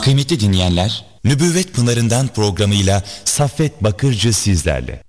Kıymetli dinleyenler, Nübüvvet Pınarından programıyla Saffet Bakırcı sizlerle.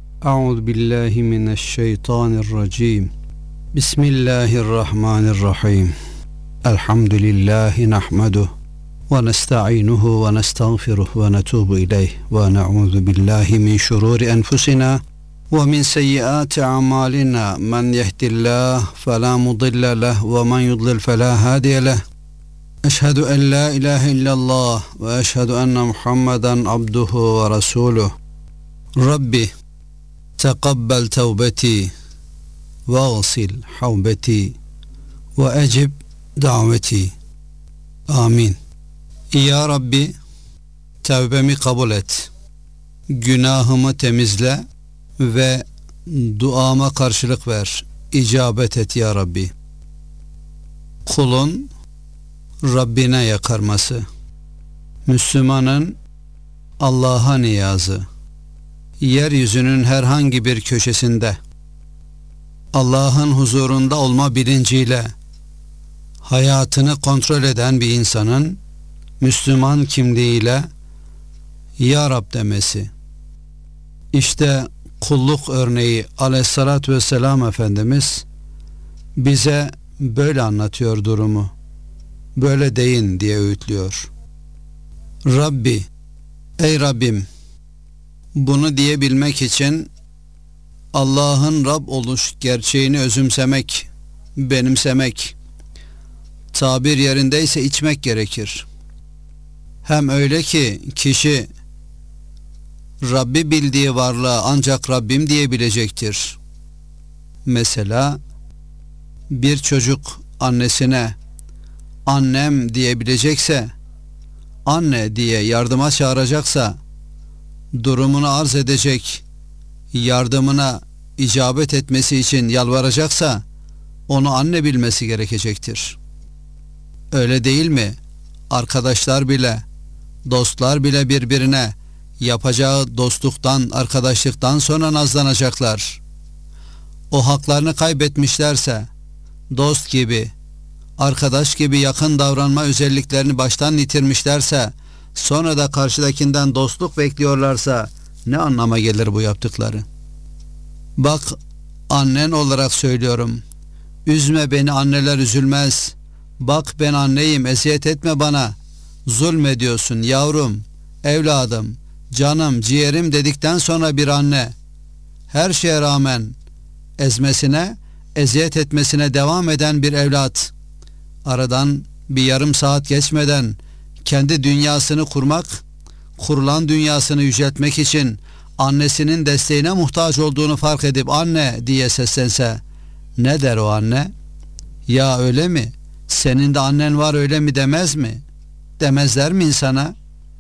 Euzubillahimineşşeytanirracim. Bismillahirrahmanirrahim. Elhamdülillahi nahmeduh ve nesta'inuhu ve nestağfiruh ve netubu ileyh ve na'udhu billahi min şururi enfusina ve min seyyiati a'malina. Men yehdillah fela mudille leh ve men yudlil fela hadiye leh. Eşhedü en la ilahe illallah ve eşhedü enne Muhammeden abduhu ve resuluh. Rabbi teqabbel tevbeti ve gsil havbeti ve ecib daveti. Amin. Ya Rabbi, tevbemi kabul et, günahımı temizle ve duama karşılık ver, icabet et ya Rabbi. Kulun Rabbine yakarması, Müslümanın Allah'a niyazı, yeryüzünün herhangi bir köşesinde Allah'ın huzurunda olma bilinciyle hayatını kontrol eden bir insanın Müslüman kimliğiyle Ya Rab demesi. İşte kulluk örneği Aleyhissalatü Vesselam Efendimiz bize böyle anlatıyor durumu. Böyle deyin diye öğütlüyor. Rabbi, ey Rabbim, bunu diyebilmek için Allah'ın Rab oluş gerçeğini özümsemek, benimsemek, tabir yerindeyse içmek gerekir. Hem öyle ki kişi Rabbi bildiği varlığa ancak Rabbim diyebilecektir. Mesela bir çocuk annesine annem diyebilecekse, anne diye yardıma çağıracaksa, durumunu arz edecek, yardımına icabet etmesi için yalvaracaksa, onu anne bilmesi gerekecektir. Öyle değil mi? Arkadaşlar bile, dostlar bile birbirine yapacağı dostluktan, arkadaşlıktan sonra nazlanacaklar. O haklarını kaybetmişlerse, dost gibi, arkadaş gibi yakın davranma özelliklerini baştan yitirmişlerse, sonra da karşıdakinden dostluk bekliyorlarsa ne anlama gelir bu yaptıkları? Bak, annen olarak söylüyorum. Üzme beni, anneler üzülmez. Bak, ben anneyim, eziyet etme bana. Zulmediyorsun yavrum, evladım, canım, ciğerim dedikten sonra bir anne her şeye rağmen ezmesine, eziyet etmesine devam eden bir evlat, aradan bir yarım saat geçmeden kendi dünyasını kurmak, kurulan dünyasını yüceltmek için annesinin desteğine muhtaç olduğunu fark edip anne diye seslense, ne der o anne? Ya öyle mi? Senin de annen var öyle mi demez mi? Demezler mi insana?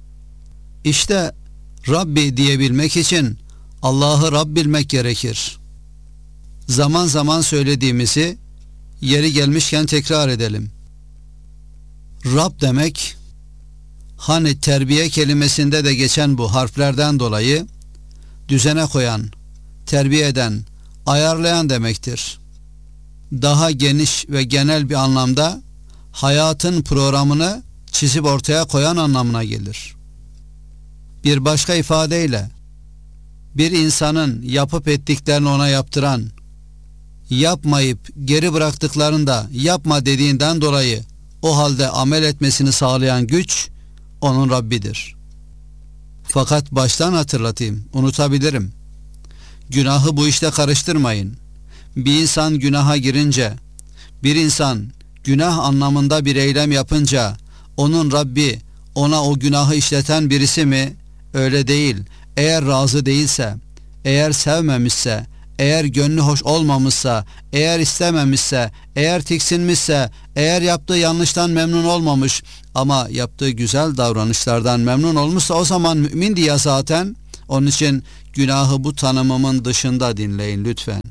İşte Rabbi diyebilmek için Allah'ı Rab bilmek gerekir. Zaman zaman söylediğimizi yeri gelmişken tekrar edelim. Rab demek, hani terbiye kelimesinde de geçen bu harflerden dolayı düzene koyan, terbiye eden, ayarlayan demektir. Daha geniş ve genel bir anlamda hayatın programını çizip ortaya koyan anlamına gelir. Bir başka ifadeyle, bir insanın yapıp ettiklerini ona yaptıran, yapmayıp geri bıraktıklarında yapma dediğinden dolayı o halde amel etmesini sağlayan güç onun Rabbidir. Fakat baştan hatırlatayım, unutabilirim. Günahı bu işte karıştırmayın. Bir insan günaha girince, bir insan günah anlamında bir eylem yapınca onun Rabbi ona o günahı işleten birisi mi? Öyle değil. Eğer razı değilse, eğer sevmemişse, eğer gönlü hoş olmamışsa, eğer istememişse, eğer tiksinmişse, eğer yaptığı yanlıştan memnun olmamış ama yaptığı güzel davranışlardan memnun olmuşsa o zaman mümin diye zaten. Onun için günahı bu tanımımın dışında dinleyin lütfen.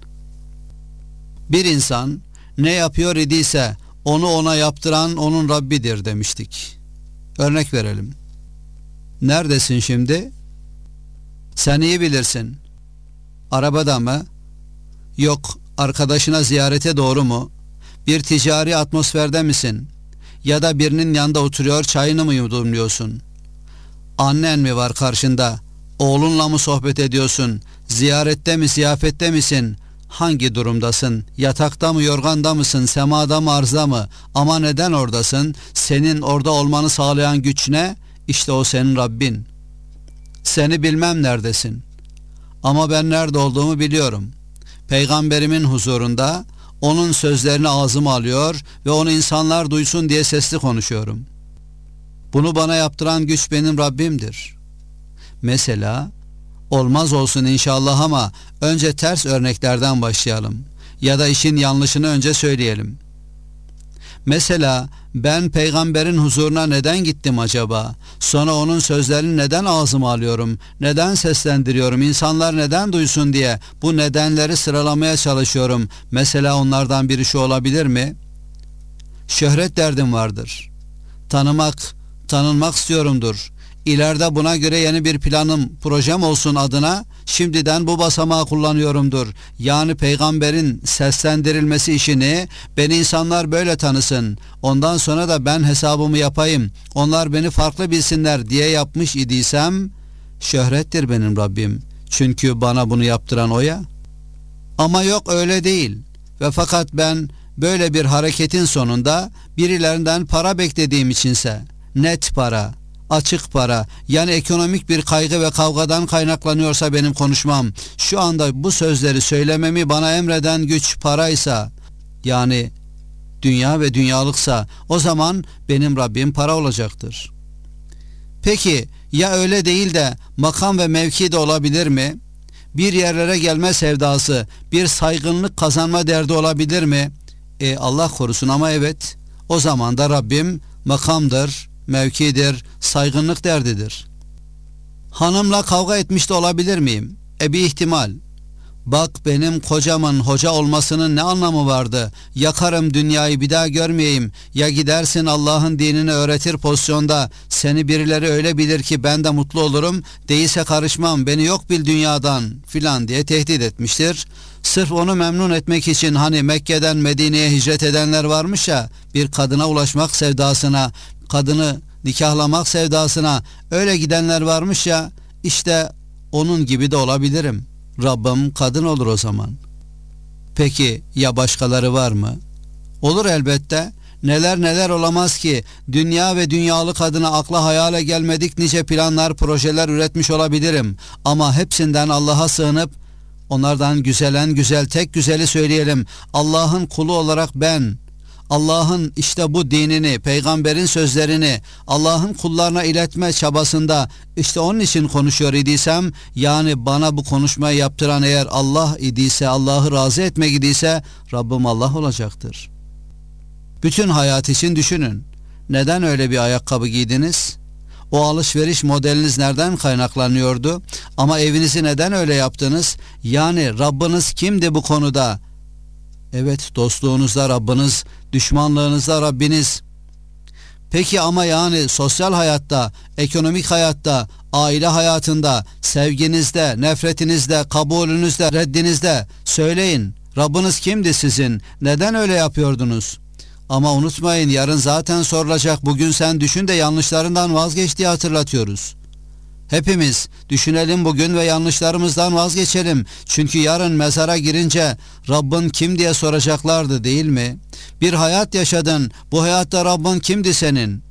Bir insan ne yapıyor idiyse onu ona yaptıran onun Rabbidir demiştik. Örnek verelim. Neredesin şimdi? Sen iyi bilirsin. Arabada mı? Yok, arkadaşına ziyarete doğru mu? Bir ticari atmosferde misin? ya da birinin yanında oturuyor çayını mı yudumluyorsun? Annen mi var karşında? Oğlunla mı sohbet ediyorsun? Ziyarette mi, ziyafette misin? Hangi durumdasın? Yatakta mı, yorganda mısın? Semada mı, arzda mı? Ama neden oradasın? Senin orada olmanı sağlayan güç ne? İşte o senin Rabbin. Seni bilmem neredesin. Ama ben nerede olduğumu biliyorum. Peygamberimin huzurunda onun sözlerini ağzıma alıyor ve onu insanlar duysun diye sesli konuşuyorum. Bunu bana yaptıran güç benim Rabbimdir. Mesela olmaz olsun inşallah ama önce ters örneklerden başlayalım. Ya da işin yanlışını önce söyleyelim. Mesela ben peygamberin huzuruna neden gittim acaba? Sonra onun sözlerini neden ağzıma alıyorum? Neden seslendiriyorum? İnsanlar neden duysun diye bu nedenleri sıralamaya çalışıyorum. Mesela onlardan biri şu olabilir mi? Şöhret derdim vardır. Tanınmak istiyorumdur. İleride buna göre yeni bir planım, projem olsun adına şimdiden bu basamağı kullanıyorumdur. Yani peygamberin seslendirilmesi işini beni insanlar böyle tanısın. Ondan sonra da ben hesabımı yapayım. Onlar beni farklı bilsinler diye yapmış idiysem şöhrettir benim Rabbim. Çünkü bana bunu yaptıran o ya. Ama yok öyle değil. Ve fakat ben böyle bir hareketin sonunda birilerinden para beklediğim içinse net para, açık para, yani ekonomik bir kaygı ve kavgadan kaynaklanıyorsa benim konuşmam, şu anda bu sözleri söylememi bana emreden güç paraysa, yani dünya ve dünyalıksa, o zaman benim Rabbim para olacaktır. Peki ya öyle değil de makam ve mevki de olabilir mi? Bir yerlere gelme sevdası, bir saygınlık kazanma derdi olabilir mi? Allah korusun ama evet, o zaman da Rabbim makamdır, mevkidir, saygınlık derdidir. Hanımla kavga etmiş de olabilir miyim? Bir ihtimal. Bak benim kocamın hoca olmasının ne anlamı vardı? Yakarım dünyayı bir daha görmeyeyim. Ya gidersin Allah'ın dinini öğretir pozisyonda seni birileri öyle bilir ki ben de mutlu olurum. Değilse karışmam, beni yok bil dünyadan filan diye tehdit etmiştir. Sırf onu memnun etmek için hani Mekke'den Medine'ye hicret edenler varmış ya, bir kadına ulaşmak sevdasına, kadını nikahlamak sevdasına öyle gidenler varmış ya, işte onun gibi de olabilirim. Rabbim kadın olur o zaman. Peki ya başkaları var mı? Olur elbette. Neler olamaz ki, dünya ve dünyalık adına akla hayale gelmedik nice planlar, projeler üretmiş olabilirim. Ama hepsinden Allah'a sığınıp onlardan güzel güzel, tek güzeli söyleyelim. Allah'ın kulu olarak ben, Allah'ın işte bu dinini, peygamberin sözlerini Allah'ın kullarına iletme çabasında işte onun için konuşuyor idiysem, yani bana bu konuşmayı yaptıran eğer Allah idiyse, Allah'ı razı etmek idiyse Rabbim Allah olacaktır. Bütün hayat için düşünün. Neden öyle bir ayakkabı giydiniz? O alışveriş modeliniz nereden kaynaklanıyordu? Ama evinizi neden öyle yaptınız? Yani Rabbiniz kimdi bu konuda? Evet, dostluğunuzda Rabbiniz, düşmanlığınızda Rabbiniz. Peki ama yani sosyal hayatta, ekonomik hayatta, aile hayatında, sevginizde, nefretinizde, kabulünüzde, reddinizde söyleyin. Rabbiniz kimdi sizin? Neden öyle yapıyordunuz? Ama unutmayın, yarın zaten sorulacak. Bugün sen düşün de yanlışlarından vazgeç diye hatırlatıyoruz. Hepimiz düşünelim bugün ve yanlışlarımızdan vazgeçelim. Çünkü yarın mezara girince Rabbin kim diye soracaklardı, değil mi? Bir hayat yaşadın. Bu hayatta Rabbin kimdi senin?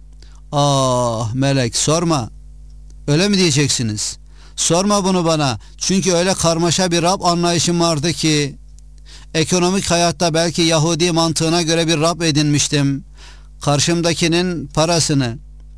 Ah melek, sorma. Öyle mi diyeceksiniz? Sorma bunu bana. Çünkü öyle karmaşa bir Rab anlayışım vardı ki, ekonomik hayatta belki Yahudi mantığına göre bir Rab edinmiştim. Karşımdakinin parasını,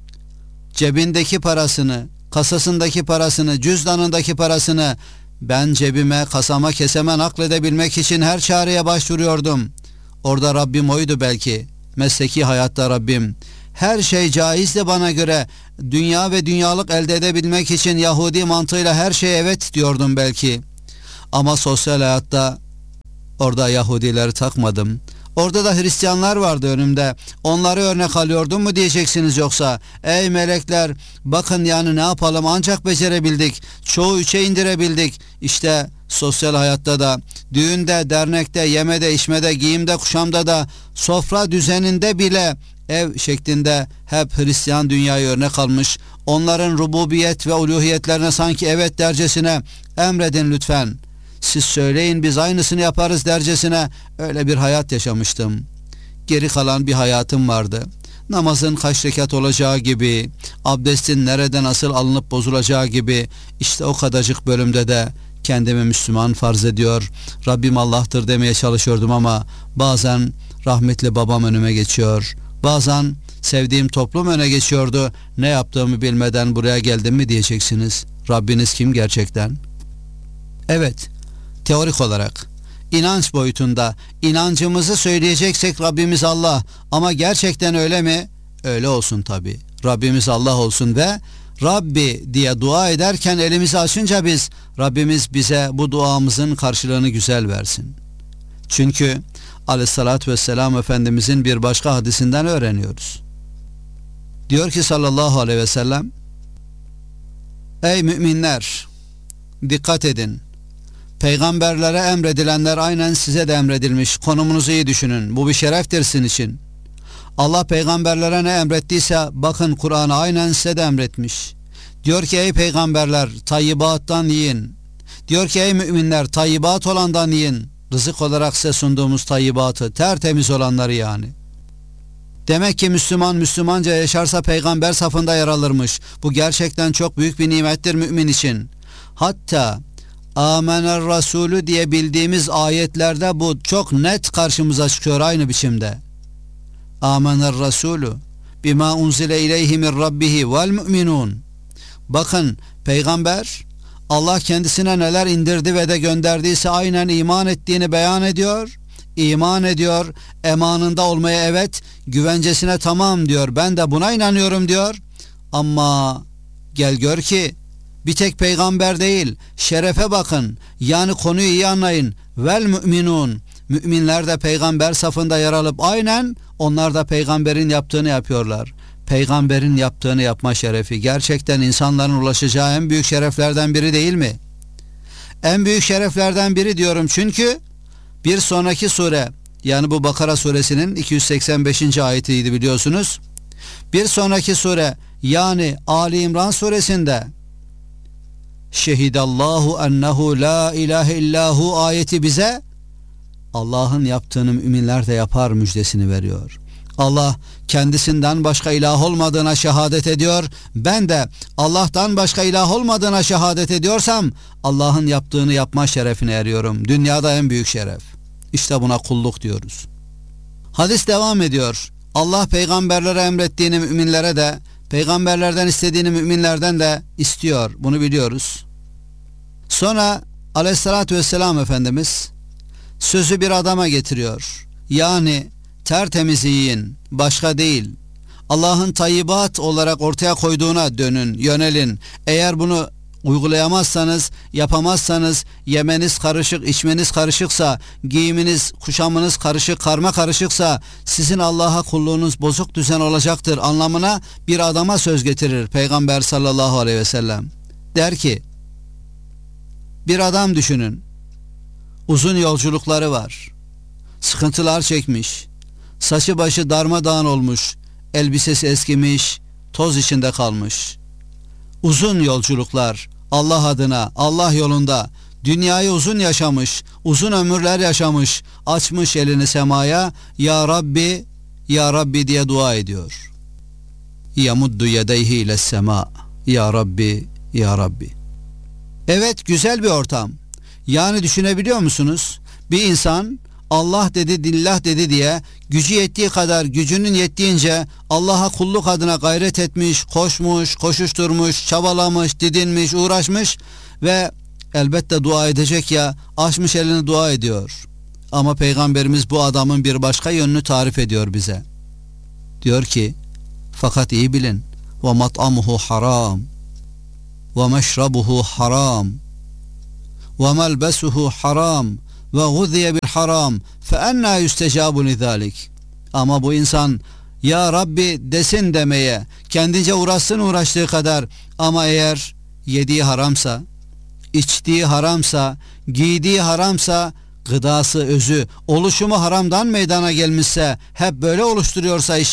cebindeki parasını, kasasındaki parasını, cüzdanındaki parasını ben cebime, kasama, keseme nakledebilmek için her çareye başvuruyordum. Orada Rabbim oydu belki. Mesleki hayatta Rabbim. Her şey caizdi bana göre. Dünya ve dünyalık elde edebilmek için Yahudi mantığıyla her şeye evet diyordum belki. Ama sosyal hayatta orada Yahudileri takmadım. Orada da Hristiyanlar vardı önümde. Onları örnek alıyordum mu diyeceksiniz yoksa? Ey melekler, bakın yani ne yapalım, ancak becerebildik. Çoğu üçe indirebildik. İşte sosyal hayatta da, düğünde, dernekte, yemede, içmede, giyimde, kuşamda da, sofra düzeninde bile ev şeklinde hep Hristiyan dünyayı örnek almış, onların rububiyet ve uluhiyetlerine sanki evet dercesine emredin lütfen, siz söyleyin biz aynısını yaparız dercesine öyle bir hayat yaşamıştım. Geri kalan bir hayatım vardı. Namazın kaç rekat olacağı gibi, abdestin nerede nasıl alınıp bozulacağı gibi, işte o kadarcık bölümde de kendimi Müslüman farz ediyor, Rabbim Allah'tır demeye çalışıyordum ama bazen rahmetli babam önüme geçiyor, bazen sevdiğim toplum öne geçiyordu. Ne yaptığımı bilmeden buraya geldim mi diyeceksiniz. Rabbiniz kim gerçekten? Evet, teorik olarak, inanç boyutunda inancımızı söyleyeceksek Rabbimiz Allah, ama gerçekten öyle mi? Öyle olsun tabi. Rabbimiz Allah olsun ve Rabbi diye dua ederken elimizi açınca biz, Rabbimiz bize bu duamızın karşılığını güzel versin. Çünkü Aleyhissalatü vesselam Efendimizin bir başka hadisinden öğreniyoruz. Diyor ki sallallahu aleyhi ve sellem, ey müminler, dikkat edin. Peygamberlere emredilenler aynen size de emredilmiş. Konumunuzu iyi düşünün. Bu bir şereftir sizin için. Allah peygamberlere ne emrettiyse bakın Kur'an'a aynen size de emretmiş. Diyor ki ey peygamberler tayyibattan yiyin. Diyor ki ey müminler tayyibat olandan yiyin. Rızık olarak size sunduğumuz tayyibatı, tertemiz olanları yani. Demek ki Müslüman Müslümanca yaşarsa peygamber safında yer alırmış. Bu gerçekten çok büyük bir nimettir mümin için. Hatta Amener Resulü diye bildiğimiz ayetlerde bu çok net karşımıza çıkıyor aynı biçimde. Amener Resulü bima unzile ileyhi min rabbihi vel mu'minun. Bakın peygamber Allah kendisine neler indirdi ve de gönderdiyse aynen iman ettiğini beyan ediyor. İman ediyor, emanında olmaya evet, güvencesine tamam diyor. Ben de buna inanıyorum diyor. Ama gel gör ki bir tek peygamber değil, şerefe bakın. Yani konuyu iyi anlayın. Vel müminun. Müminler de peygamber safında yer alıp aynen onlar da peygamberin yaptığını yapıyorlar. Peygamberin yaptığını yapma şerefi gerçekten insanların ulaşacağı en büyük şereflerden biri değil mi? En büyük şereflerden biri diyorum çünkü bir sonraki sure, yani bu Bakara suresinin 285. ayetiydi biliyorsunuz. Bir sonraki sure yani Ali İmran suresinde Şehidallahu ennehu la ilahe illahu ayeti bize Allah'ın yaptığını müminler de yapar müjdesini veriyor. Allah kendisinden başka ilah olmadığına şehadet ediyor. Ben de Allah'tan başka ilah olmadığına şehadet ediyorsam Allah'ın yaptığını yapma şerefine eriyorum. Dünyada en büyük şeref. İşte buna kulluk diyoruz. Hadis devam ediyor. Allah peygamberlere emrettiğini müminlere de, peygamberlerden istediğini müminlerden de istiyor. Bunu biliyoruz. Sonra Aleyhissalatü vesselam Efendimiz sözü bir adama getiriyor. Yani tertemiz yiyin, başka değil. Allah'ın tayyibat olarak ortaya koyduğuna dönün, yönelin. Eğer bunu uygulayamazsanız, yapamazsanız, yemeniz karışık, içmeniz karışıksa, giyiminiz, kuşamınız karışık, karma karışıksa sizin Allah'a kulluğunuz bozuk düzen olacaktır anlamına bir adama söz getirir Peygamber sallallahu aleyhi ve sellem. Der ki, bir adam düşünün, uzun yolculukları var, sıkıntılar çekmiş, saçı başı darmadağın olmuş, elbisesi eskimiş, toz içinde kalmış. Uzun yolculuklar, Allah adına, Allah yolunda, dünyayı uzun yaşamış, uzun ömürler yaşamış, açmış elini semaya, Ya Rabbi, Ya Rabbi diye dua ediyor. Yamuddu yedeyhi ile sema, Ya Rabbi, Ya Rabbi. Evet, güzel bir ortam. Yani düşünebiliyor musunuz? Bir insan Allah dedi, dillah dedi diye gücü yettiği kadar, gücünün yettiğince Allah'a kulluk adına gayret etmiş, koşmuş, koşuşturmuş, çabalamış, didinmiş, uğraşmış ve elbette dua edecek ya, açmış elini dua ediyor. Ama Peygamberimiz bu adamın bir başka yönünü tarif ediyor bize. Diyor ki, fakat iyi bilin, ve mat'amuhu haram, ve meşrabuhu haram, ve melbesuhu haram, ve guziye bil haram, fe enna yüstecabu lidalik. Ama bu insan Ya Rabbi desin demeye, kendince uğraşsın uğraştığı kadar, ama eğer yediği haramsa, içtiği haramsa, giydiği haramsa, gıdası, özü, oluşumu haramdan meydana gelmişse, hep böyle oluşturuyorsa işi,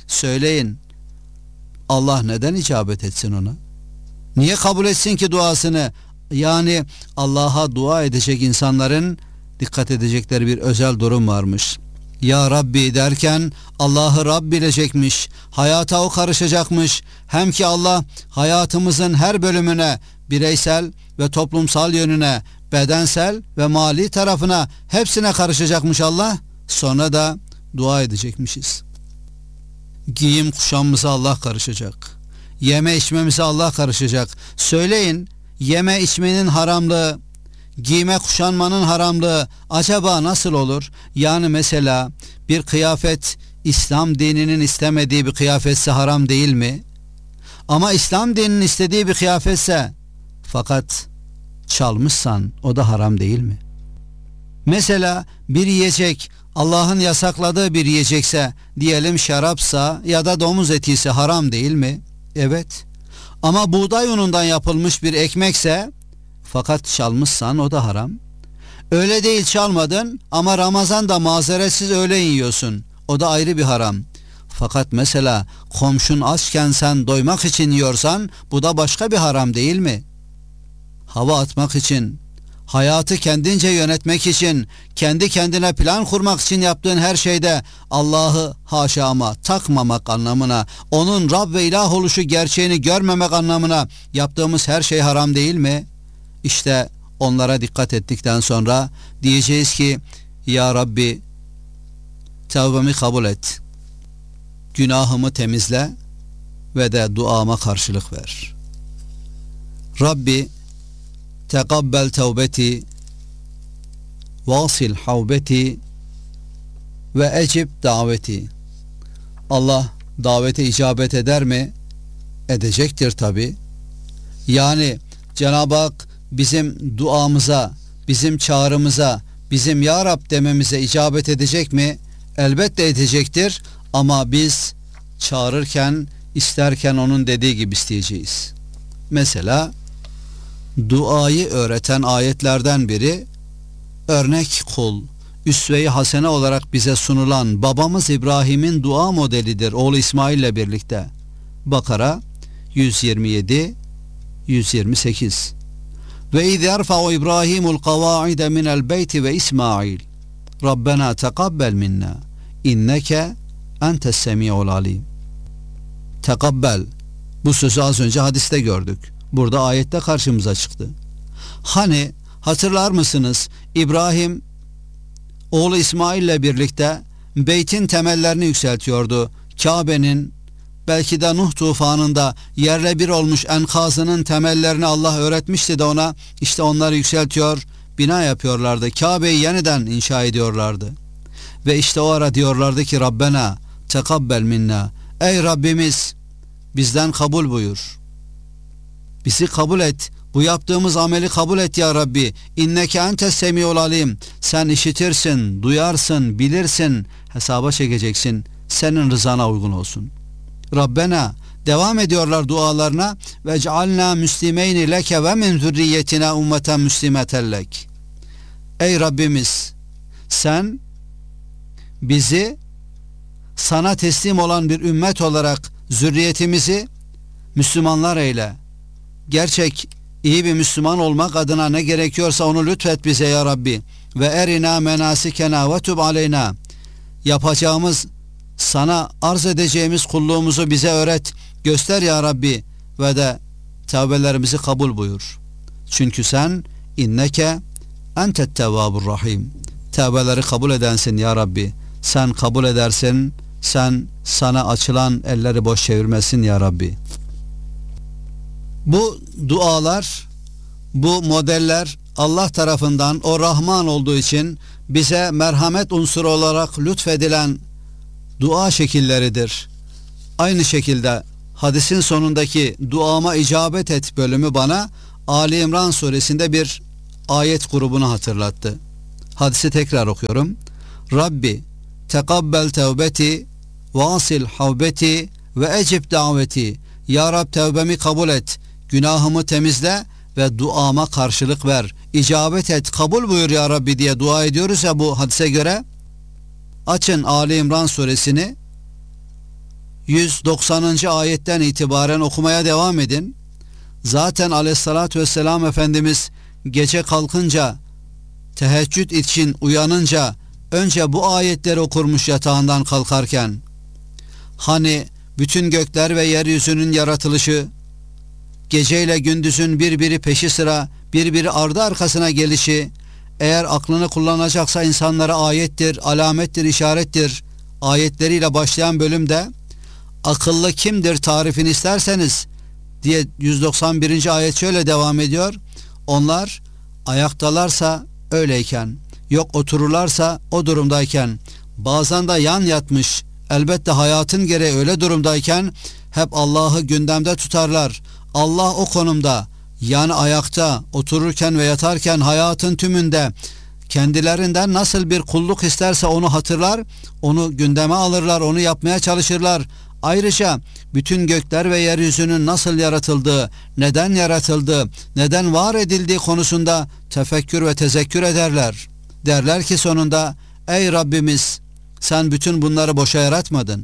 Söyleyin, Allah neden icabet etsin ona? Niye kabul etsin ki duasını? Yani Allah'a dua edecek insanların dikkat edecekleri bir özel durum varmış. Ya Rabbi derken Allah'ı Rab bilecekmiş, hayata o karışacakmış. Hem ki Allah hayatımızın her bölümüne, bireysel ve toplumsal yönüne, bedensel ve mali tarafına, hepsine karışacakmış Allah. Sonra da dua edecekmişiz. Giyim kuşamımıza Allah karışacak. Yeme içmemize Allah karışacak. Söyleyin, yeme içmenin haramlığı, giyme kuşanmanın haramlığı acaba nasıl olur? Yani mesela bir kıyafet İslam dininin istemediği bir kıyafetse haram değil mi? Ama İslam dininin istediği bir kıyafetse fakat çalmışsan o da haram değil mi? Mesela bir yiyecek Allah'ın yasakladığı bir yiyecekse, diyelim şarapsa ya da domuz eti ise haram değil mi? Evet. Ama buğday unundan yapılmış bir ekmekse fakat çalmışsan o da haram. Öyle değil, çalmadın ama Ramazan'da mazeretsiz öğle yiyorsun. O da ayrı bir haram. Fakat mesela komşun açken sen doymak için yiyorsan bu da başka bir haram değil mi? Hava atmak için, hayatı kendince yönetmek için, kendi kendine plan kurmak için yaptığın her şeyde Allah'ı haşa ama takmamak anlamına, onun Rab ve ilah oluşu gerçeğini görmemek anlamına yaptığımız her şey haram değil mi? İşte onlara dikkat ettikten sonra diyeceğiz ki Ya Rabbi, tevbemi kabul et, günahımı temizle ve de duama karşılık ver. Rabbi, tekabbel tevbeti, vasil havbeti ve ecib daveti. Allah davete icabet eder mi? Edecektir tabi. Yani Cenab-ı Hak bizim duamıza, bizim çağrımıza, bizim Ya Rab dememize icabet edecek mi? Elbette edecektir ama biz çağırırken, isterken onun dediği gibi isteyeceğiz. Mesela duayı öğreten ayetlerden biri örnek kul, üsve-i hasene olarak bize sunulan babamız İbrahim'in dua modelidir oğlu İsmail ile birlikte. Bakara 127 128. Ve iz yerfa'u İbrahimul kavaide minel beyti ve İsmail Rabbena tekabbel minna inneke entes semi'ul alim. Tekabbel, bu sözü az önce hadiste gördük. Burada ayette karşımıza çıktı. Hani hatırlar mısınız? İbrahim oğlu İsmail ile birlikte beytin temellerini yükseltiyordu. Kabe'nin, belki de Nuh tufanında yerle bir olmuş enkazının temellerini Allah öğretmişti de ona. İşte onları yükseltiyor, bina yapıyorlardı. Kabe'yi yeniden inşa ediyorlardı. Ve işte o ara diyorlardı ki Rabbena tekabbel minna. Ey Rabbimiz, bizden kabul buyur. Bizi kabul et. Bu yaptığımız ameli kabul et ya Rabbi. İnneke entes semi'ul alim. Sen işitirsin, duyarsın, bilirsin. Hesaba çekeceksin. Senin rızana uygun olsun. Rabbena, devam ediyorlar dualarına. Ve cealna müslimeyni leke ve min zürriyetina ummeten müslimeten lek. Ey Rabbimiz, sen bizi sana teslim olan bir ümmet olarak zürriyetimizi Müslümanlar eyle. Gerçek iyi bir Müslüman olmak adına ne gerekiyorsa onu lütfet bize ya Rabbi. Ve erina menasikena ve tub aleyna. Yapacağımız, sana arz edeceğimiz kulluğumuzu bize öğret, göster ya Rabbi ve de tevbelerimizi kabul buyur. Çünkü sen inneke entet tevvabur rahim. Tevbeleri kabul edensin ya Rabbi. Sen kabul edersin, sen sana açılan elleri boş çevirmesin ya Rabbi. Bu dualar, bu modeller Allah tarafından o Rahman olduğu için bize merhamet unsuru olarak lütfedilen dua şekilleridir. Aynı şekilde hadisin sonundaki duama icabet et bölümü bana Ali İmran suresinde bir ayet grubunu hatırlattı. Hadisi tekrar okuyorum. Rabbi tekabbel tevbeti vasil havbeti ve ecib daveti. Ya Rab, tevbemi kabul et, günahımı temizle ve duama karşılık ver. İcabet et, kabul buyur ya Rabbi diye dua ediyoruz ya bu hadise göre. Açın Ali İmran suresini 190. ayetten itibaren okumaya devam edin. Zaten aleyhissalatü vesselam Efendimiz gece kalkınca, teheccüd için uyanınca önce bu ayetleri okurmuş yatağından kalkarken. Hani bütün gökler ve yeryüzünün yaratılışı, geceyle gündüzün birbiri peşi sıra, birbiri ardı arkasına gelişi, eğer aklını kullanacaksa insanlara ayettir, alamettir, işarettir ayetleriyle başlayan bölümde akıllı kimdir tarifini isterseniz diye 191. ayet şöyle devam ediyor. Onlar ayaktalarsa öyleyken, yok otururlarsa o durumdayken, bazen de yan yatmış, elbette hayatın gereği öyle durumdayken hep Allah'ı gündemde tutarlar. Allah o konumda, yani ayakta, otururken ve yatarken hayatın tümünde kendilerinden nasıl bir kulluk isterse onu hatırlar, onu gündeme alırlar, onu yapmaya çalışırlar. Ayrıca bütün gökler ve yeryüzünün nasıl yaratıldığı, neden yaratıldığı, neden var edildiği konusunda tefekkür ve tezekkür ederler. Derler ki sonunda, ey Rabbimiz, sen bütün bunları boşa yaratmadın.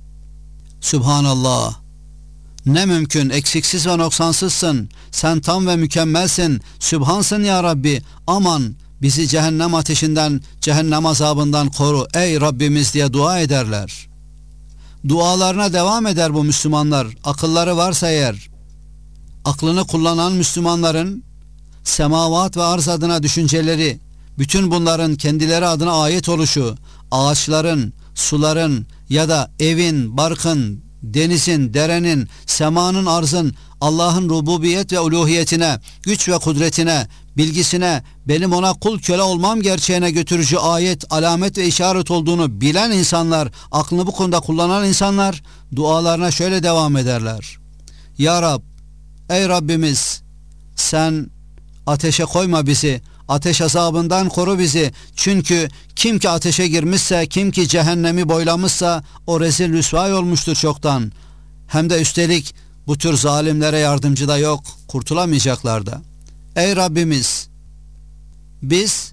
Subhanallah. Ne mümkün, eksiksiz ve noksansızsın. Sen tam ve mükemmelsin. Sübhansın ya Rabbi. Aman bizi cehennem ateşinden, cehennem azabından koru ey Rabbimiz diye dua ederler. Dualarına devam eder bu Müslümanlar. Akılları varsa eğer. Aklını kullanan Müslümanların semavat ve arz adına düşünceleri, bütün bunların kendileri adına ayet oluşu, ağaçların, suların ya da evin, barkın, denizin, derenin, semanın, arzın Allah'ın rububiyet ve uluhiyetine, güç ve kudretine, bilgisine, benim ona kul köle olmam gerçeğine götürücü ayet, alamet ve işaret olduğunu bilen insanlar, aklını bu konuda kullanan insanlar dualarına şöyle devam ederler. Ya Rab, ey Rabbimiz, sen ateşe koyma bizi, ateş azabından koru bizi. Çünkü kim ki ateşe girmişse, kim ki cehennemi boylamışsa o rezil rüsvay olmuştur çoktan. Hem de üstelik bu tür zalimlere yardımcı da yok, kurtulamayacaklar da. Ey Rabbimiz, biz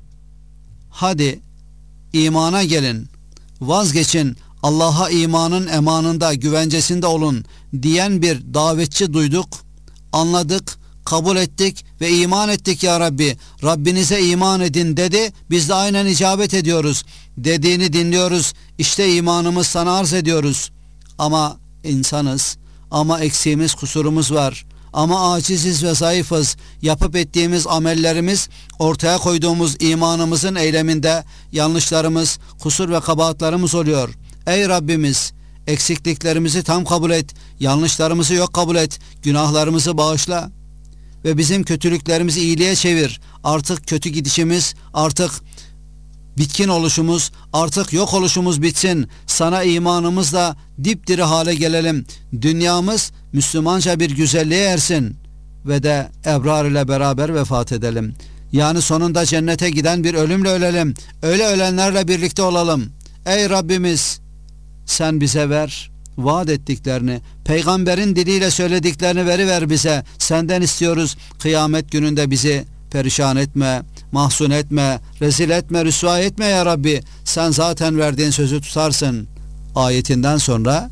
hadi imana gelin, vazgeçin, Allah'a imanın emanında, güvencesinde olun diyen bir davetçi duyduk, anladık, kabul ettik ve iman ettik ya Rabbi. Rabbinize iman edin dedi. Biz de aynen icabet ediyoruz. Dediğini dinliyoruz. İşte imanımız sana arz ediyoruz. Ama insanız. Ama eksiğimiz, kusurumuz var. Ama aciziz ve zayıfız. Yapıp ettiğimiz amellerimiz, ortaya koyduğumuz imanımızın eyleminde yanlışlarımız, kusur ve kabahatlarımız oluyor. Ey Rabbimiz, eksikliklerimizi tam kabul et. Yanlışlarımızı yok kabul et. Günahlarımızı bağışla. Ve bizim kötülüklerimizi iyiliğe çevir. Artık kötü gidişimiz, artık bitkin oluşumuz, artık yok oluşumuz bitsin. Sana imanımızla dipdiri hale gelelim. Dünyamız Müslümanca bir güzelliğe ersin. Ve de ebrar ile beraber vefat edelim. Yani sonunda cennete giden bir ölümle ölelim. Öyle ölenlerle birlikte olalım. Ey Rabbimiz, sen bize ver. Vaat ettiklerini, peygamberin diliyle söylediklerini veriver bize. Senden istiyoruz. Kıyamet gününde bizi perişan etme, mahzun etme, rezil etme, rüsva etme ya Rabbi. Sen zaten verdiğin sözü tutarsın. Ayetinden sonra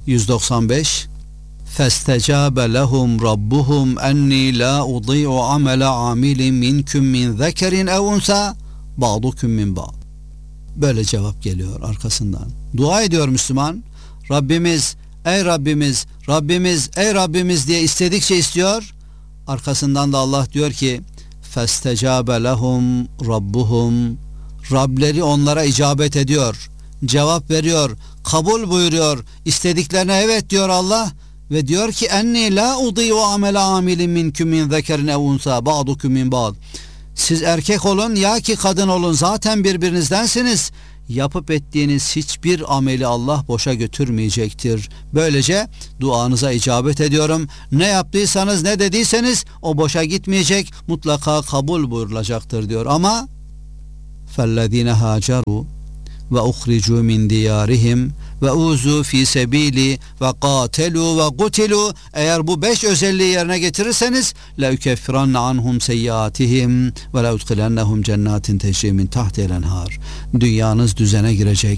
195 فَاسْتَجَابَ لَهُمْ رَبُّهُمْ اَنِّي لَا اُضِيعُ عَمَلَ عَامِلٍ مِنْكُمْ مِنْ ذَكَرٍ اَوْ اُنْسَى بَعْضُكُمْ مِنْ بَعْضٍ. Böyle cevap geliyor arkasından. Dua ediyor Müslüman. Rabbimiz, ey Rabbimiz, Rabbimiz, ey Rabbimiz diye istedikçe istiyor. Arkasından da Allah diyor ki فَاسْتَجَابَ لَهُمْ رَبُّهُمْ. Rableri onlara icabet ediyor, cevap veriyor, kabul buyuruyor. İstediklerine evet diyor Allah ve diyor ki enni la udiyu amela amilin minkum min zekerin ev unsa ba'dukum min ba'd. Siz erkek olun ya ki kadın olun, zaten birbirinizdensiniz. Yapıp ettiğiniz hiçbir ameli Allah boşa götürmeyecektir. Böylece duanıza icabet ediyorum. Ne yaptıysanız, ne dediyseniz o boşa gitmeyecek, mutlaka kabul buyurulacaktır diyor. Ama فَالَّذ۪ينَ هَاجَرُوا وَاُخْرِجُوا مِنْ دِيَارِهِمْ وَاُوزُوا ف۪ي سَب۪يلِ وَقَاتَلُوا وَقُتِلُوا. Eğer bu 5 özelliği yerine getirirseniz لَاُكَفِّرَنَّ عَنْهُمْ سَيِّئَاتِهِمْ وَلَاُدْخِلَنَّهُمْ جَنَّاتٍ تَجْرِي مِنْ تَحْتِهَا الْاَنْهَارِ. Dünyanız düzene girecek,